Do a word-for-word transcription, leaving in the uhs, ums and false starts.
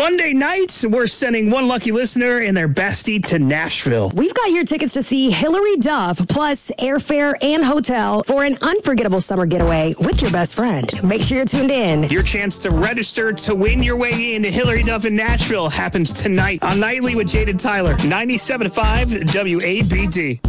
Monday night, we're sending one lucky listener and their bestie to Nashville. We've got your tickets to see Hilary Duff, plus airfare and hotel for an unforgettable summer getaway with your best friend. Make sure you're tuned in. Your chance to register to win your way into Hilary Duff in Nashville happens tonight on Nightly with Jade and Tyler, ninety-seven point five W A B D.